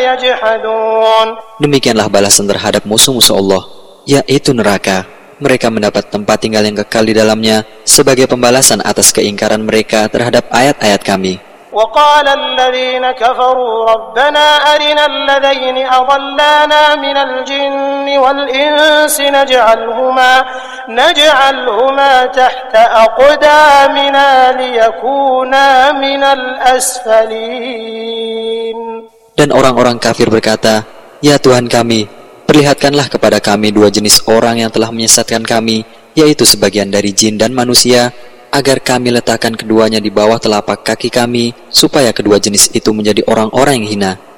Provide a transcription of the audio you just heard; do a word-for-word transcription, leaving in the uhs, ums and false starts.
يجحدون. Demikianlah balasan terhadap musuh-musuh Allah, yaitu neraka. Mereka mendapat tempat tinggal yang kekal di dalamnya sebagai pembalasan atas keingkaran mereka terhadap ayat-ayat kami. وقال الذين كفروا ربنا أرنا الذين أضلانا من الجن والإنس نجعلهما نجعلهما تحت أقدامنا ليكونا من الأسفلين. Dan orang-orang kafir berkata, "Ya Tuhan kami, perlihatkanlah kepada kami dua jenis orang yang telah menyesatkan kami, yaitu sebagian dari jin dan manusia, agar kami letakkan keduanya di bawah telapak kaki kami, supaya kedua jenis itu menjadi orang-orang yang hina."